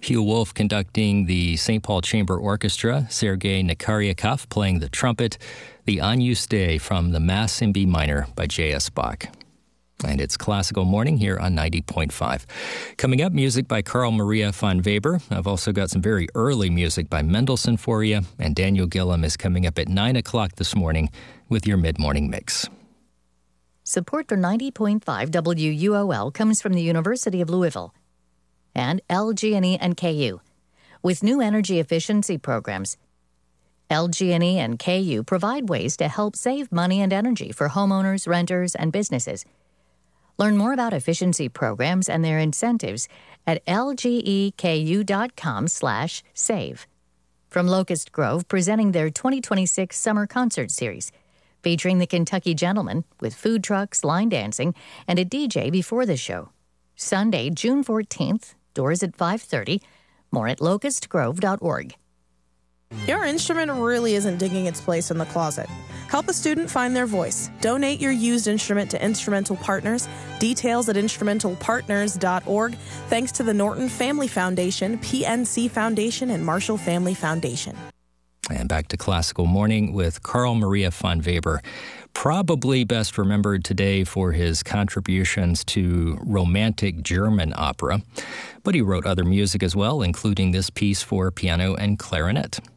Hugh Wolf conducting the St. Paul Chamber Orchestra, Sergei Nikaryakov playing the trumpet, the Agnus Dei from the Mass in B minor by J.S. Bach. And it's Classical Morning here on 90.5. Coming up, music by Carl Maria von Weber. I've also got some very early music by Mendelssohn for you, and Daniel Gillum is coming up at 9 o'clock this morning with your mid-morning mix. Support for 90.5 WUOL comes from the University of Louisville and LG&E and KU. With new energy efficiency programs, LG&E and KU provide ways to help save money and energy for homeowners, renters, and businesses. Learn more about efficiency programs and their incentives at lgeku.com/save. From Locust Grove, presenting their 2026 Summer Concert Series, featuring the Kentucky Gentlemen with food trucks, line dancing, and a DJ before the show. Sunday, June 14th, doors at 5:30, more at locustgrove.org. Your instrument really isn't digging its place in the closet. Help a student find their voice. Donate your used instrument to Instrumental Partners. Details at instrumentalpartners.org. Thanks to the Norton Family Foundation, PNC Foundation, and Marshall Family Foundation. And back to Classical Morning with Carl Maria von Weber. Probably best remembered today for his contributions to Romantic German opera. But he wrote other music as well, including this piece for piano and clarinet.